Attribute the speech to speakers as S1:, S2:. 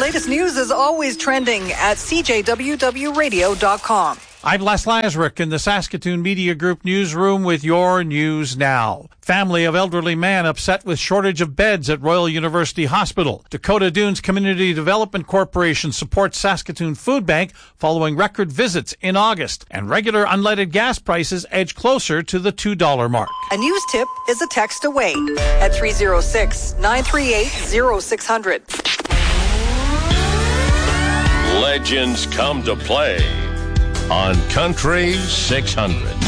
S1: latest news is always trending at cjwwradio.com.
S2: I'm Les Lazaruk in the Saskatoon Media Group newsroom with your news now. Family of elderly man upset with shortage of beds at Royal University Hospital. Dakota Dunes Community Development Corporation supports Saskatoon Food Bank following record visits in August. And regular unleaded gas prices edge closer to the $2 mark.
S1: A news tip is a text away at 306-938-0600.
S3: Legends come to play on Country 600.